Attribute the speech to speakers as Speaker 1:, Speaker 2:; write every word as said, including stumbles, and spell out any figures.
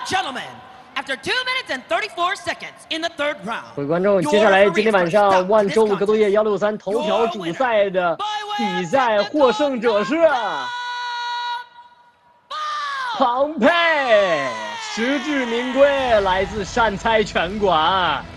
Speaker 1: gentlemen, after two minutes and thirty-four seconds in the third round.
Speaker 2: 各位观众，接下来今天晚上万州格斗夜幺六三头条主赛的比赛获胜者是庞佩，实至名归，来自善猜拳馆。